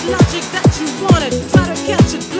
logic that you wanted. Try to catch it.